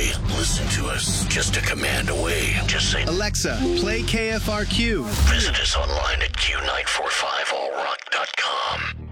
way. Listen to us just a command away. Just say, Alexa, play KFRQ. Visit us online at Q945allrock.com.